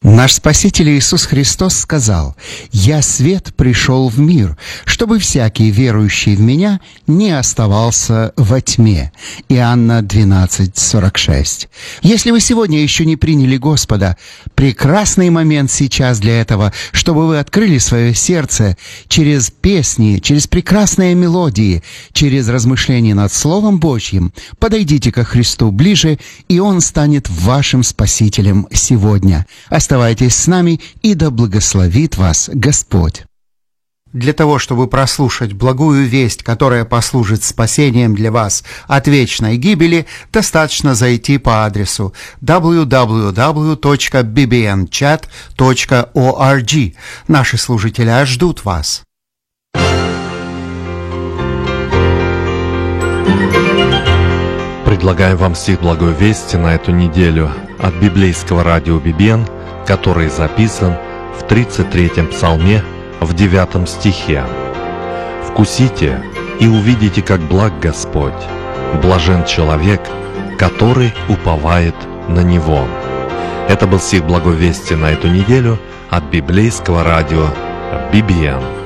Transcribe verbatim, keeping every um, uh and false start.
Наш Спаситель Иисус Христос сказал: «Я свет пришел в мир, чтобы всякий верующий в Меня не оставался во тьме». Иоанна двенадцать, сорок шесть. Если вы сегодня еще не приняли Господа, прекрасный момент сейчас для этого, чтобы вы открыли свое сердце через песни, через прекрасные мелодии, через размышления над Словом Божьим. Подойдите ко Христу ближе, и Он станет вашим Спасителем сегодня. Оставайтесь с нами, и да благословит вас Господь. Для того, чтобы прослушать благую весть, которая послужит спасением для вас от вечной гибели, достаточно зайти по адресу дабл ю дабл ю дабл ю точка би би эн чат точка орг. Наши служители ждут вас. Предлагаем вам стих благой вести на эту неделю от библейского радио би би эн, который записан в тридцать третьем псалме в девятом стихе. «Вкусите и увидите, как благ Господь, блажен человек, который уповает на Него». Это был стих благой вести на эту неделю от библейского радио би би эн.